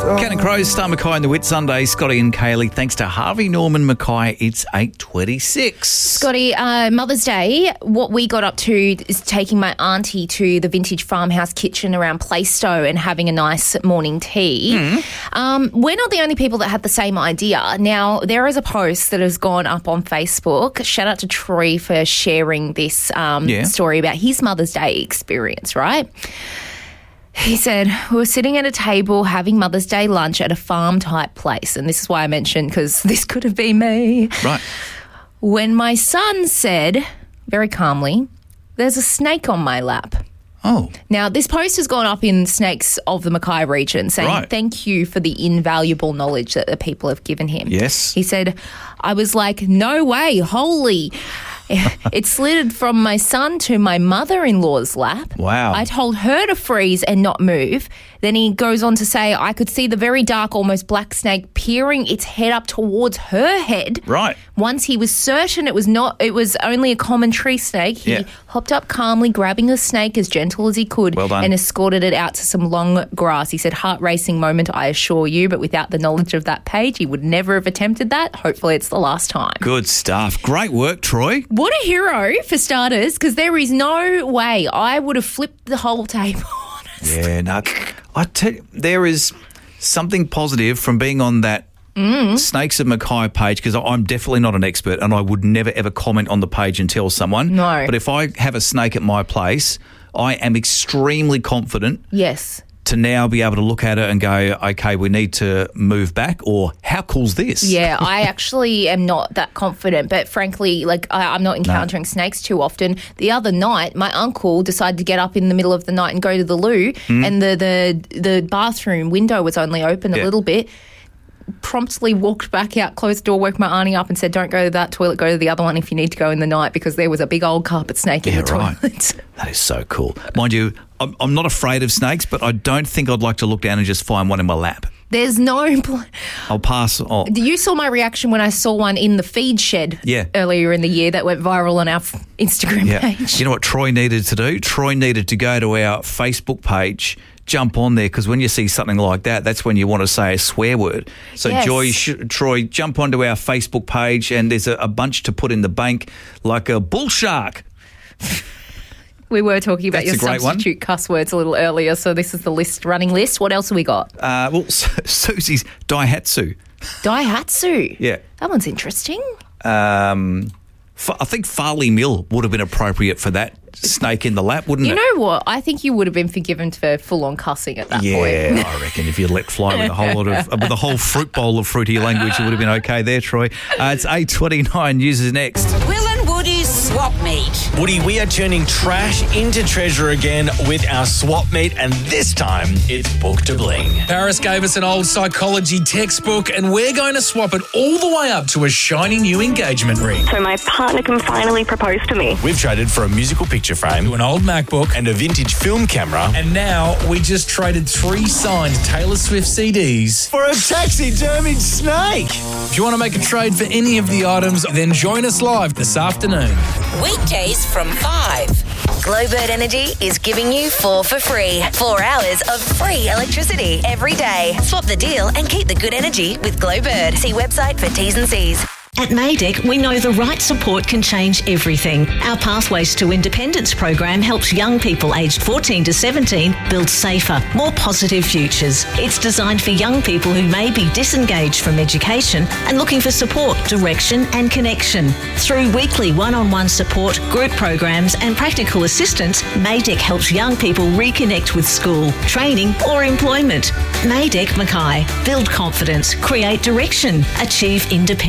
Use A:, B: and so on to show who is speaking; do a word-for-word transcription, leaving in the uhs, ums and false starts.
A: Ken and Crows, Star Mackay and the Whit Sunday, Scotty and Kaylee. Thanks to Harvey Norman Mackay, it's eight twenty-six.
B: Scotty, uh, Mother's Day, what we got up to is taking my auntie to the vintage farmhouse kitchen around Plaistow and having a nice morning tea. Mm. Um, we're not the only people that had the same idea. Now, there is a post that has gone up on Facebook. Shout out to Troy for sharing this um, yeah. story about his Mother's Day experience, right? He said, we were sitting at a table having Mother's Day lunch at a farm-type place. And this is why I mentioned, because this could have been me.
A: Right.
B: When my son said, very calmly, there's a snake on my lap.
A: Oh.
B: Now, this post has gone up in Snakes of the Mackay region saying,
A: right.
B: thank you for the invaluable knowledge that the people have given him.
A: Yes.
B: He said, I was like, no way, holy. It slid from my son to my mother-in-law's lap.
A: Wow.
B: I told her to freeze and not move. Then he goes on to say, I could see the very dark, almost black snake peering its head up towards her head.
A: Right.
B: Once he was certain it was not, it was only a common tree snake, he
A: yeah.
B: hopped up calmly, grabbing the snake as gentle as he could
A: well done.
B: and escorted it out to some long grass. He said, heart-racing moment, I assure you, but without the knowledge of that page, he would never have attempted that. Hopefully it's the last time.
A: Good stuff. Great work, Troy.
B: What a hero, for starters, because there is no way I would have flipped the whole table, honestly.
A: Yeah, no, I tell you, there is something positive from being on that mm. Snakes of Mackay page, because I'm definitely not an expert and I would never, ever comment on the page and tell someone.
B: No.
A: But if I have a snake at my place, I am extremely confident.
B: Yes.
A: To now be able to look at it and go, okay, we need to move back, or how cool's this?
B: Yeah, I actually am not that confident, but frankly, like I, I'm not encountering no. snakes too often. The other night, my uncle decided to get up in the middle of the night and go to the loo, mm. and the, the, the bathroom window was only open
A: yeah.
B: a little bit. Promptly walked back out, closed the door, woke my auntie up and said, don't go to that toilet, go to the other one if you need to go in the night, because there was a big old carpet snake
A: yeah,
B: in the
A: right.
B: toilet.
A: That is so cool. Mind you, I'm, I'm not afraid of snakes, but I don't think I'd like to look down and just find one in my lap.
B: There's no... Pl-
A: I'll pass on.
B: You saw my reaction when I saw one in the feed shed
A: yeah.
B: earlier in the year that went viral on our Instagram
A: yeah.
B: page.
A: You know what Troy needed to do? Troy needed to go to our Facebook page, jump on there, because when you see something like that, that's when you want to say a swear word. So,
B: yes.
A: Joy, sh- Troy, jump onto our Facebook page, and there's a, a bunch to put in the bank, like a bull shark.
B: We were talking about
A: That's
B: your substitute one. cuss words a little earlier, so this is the list, running list. What else have we got?
A: Uh, well, Susie's Daihatsu.
B: Daihatsu?
A: Yeah.
B: That one's interesting.
A: Um, I think Farley Mill would have been appropriate for that snake in the lap, wouldn't
B: you
A: it?
B: You know what? I think you would have been forgiven for full-on cussing at that
A: yeah,
B: point.
A: Yeah, I reckon if you let fly with a whole lot of with a whole fruit bowl of fruity language, it would have been okay there, Troy. Uh, it's eight twenty-nine. News is next.
C: Will and Woody's Swap Meet.
D: Woody, we are turning trash into treasure again with our swap meet, and this time it's book to bling.
E: Paris gave us an old psychology textbook, and we're going to swap it all the way up to a shiny new engagement ring.
F: So my partner can finally propose to me.
D: We've traded for a musical picture frame,
E: to an old MacBook,
D: and a vintage film camera.
E: And now we just traded three signed Taylor Swift C Ds
D: for a taxidermied snake.
E: If you want to make a trade for any of the items, then join us live this afternoon.
C: Weekdays from five. Glowbird Energy is giving you four for free. Four hours of free electricity every day. Swap the deal and keep the good energy with Glowbird. See website for T's and C's.
G: At Maydeck, we know the right support can change everything. Our Pathways to Independence program helps young people aged fourteen to seventeen build safer, more positive futures. It's designed for young people who may be disengaged from education and looking for support, direction and connection. Through weekly one-on-one support, group programs and practical assistance, Maydeck helps young people reconnect with school, training or employment. Maydeck Mackay. Build confidence, create direction, achieve independence.